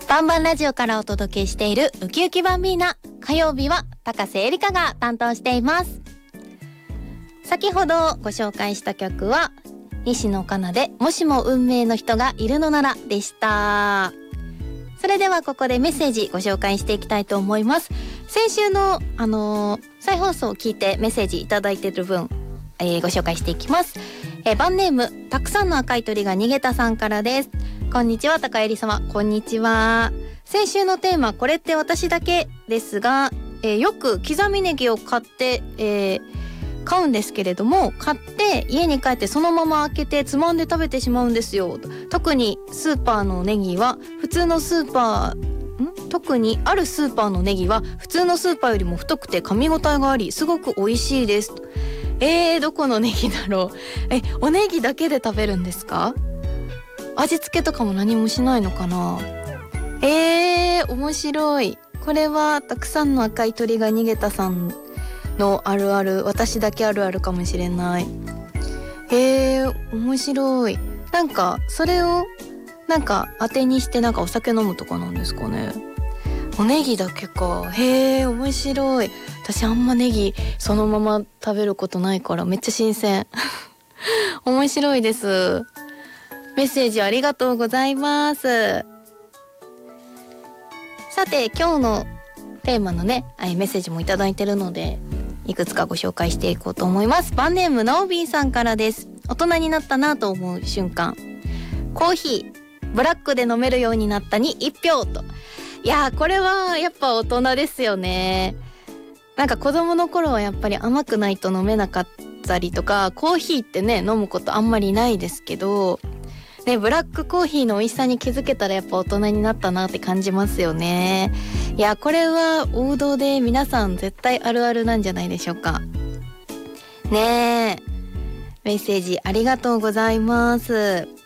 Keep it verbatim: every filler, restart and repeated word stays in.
バンバンラジオからお届けしているウキウキバンビーナ。火曜日は高瀬えりかが担当しています。先ほどご紹介した曲は西野カナでもしも運命の人がいるのならでした。それではここでメッセージご紹介していきたいと思います。先週のあのー、再放送を聞いてメッセージいただいている分、えー、ご紹介していきます。えー、バンネームたくさんの赤い鳥が逃げたさんからです。こんにちは、高えり様。こんにちは。先週のテーマ、これって私だけですが、えー、よく刻みネギを買って、えー、買うんですけれども、買って家に帰ってそのまま開けてつまんで食べてしまうんですよ。特にスーパーのネギは普通のスーパーん特にあるスーパーのネギは普通のスーパーよりも太くて噛み応えがあり、すごく美味しいです。えー、どこのネギだろう。え、おネギだけで食べるんですか？味付けとかも何もしないのかな。えー、面白い。これはたくさんの赤い鳥が逃げたさんのあるある、私だけあるあるかもしれない。えー、面白い。なんかそれをなんか当てにしてなんかお酒飲むとかなんですかね。おネギだけか。へー、面白い。私あんまネギそのまま食べることないからめっちゃ新鮮。面白いです。メッセージありがとうございます。さて今日のテーマのねメッセージもいただいてるのでいくつかご紹介していこうと思います。バンネームナオビーさんからです。大人になったなと思う瞬間。コーヒーブラックで飲めるようになったにいち票と。いやー、これはやっぱ大人ですよね。なんか子供の頃はやっぱり甘くないと飲めなかったりとか、コーヒーってね飲むことあんまりないですけどね、ブラックコーヒーの美味しさに気づけたらやっぱ大人になったなって感じますよね。いや、これは王道で皆さん絶対あるあるなんじゃないでしょうかね。えメッセージありがとうございます。